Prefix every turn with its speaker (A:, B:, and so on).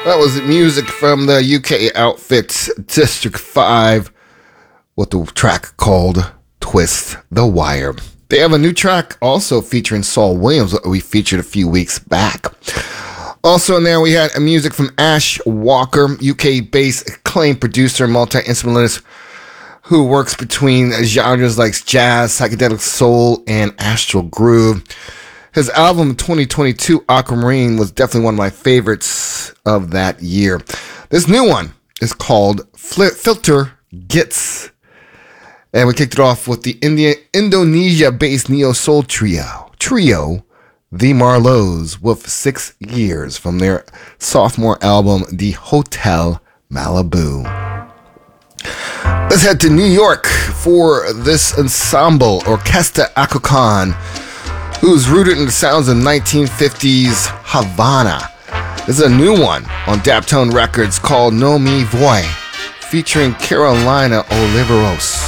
A: That was music from the UK outfit District 5 with the track called Twist the Wire. They have a new track also featuring Saul Williams that we featured a few weeks back. Also in there we had music from Ash Walker, UK-based acclaimed producer, multi-instrumentalist who works between genres like jazz, psychedelic soul, and astral groove. His album 2022, Aquamarine, was definitely one of my favorites of that year. This new one is called Filter Gits. And we kicked it off with the Indonesia-based neo-soul trio, The Marlows, with 6 Years from their sophomore album, The Hotel Malibu. Let's head to New York for this ensemble, Orquesta Acocan, who's rooted in the sounds of 1950s Havana. This is a new one on Daptone Records called No Me Voy, featuring Carolina Oliveros.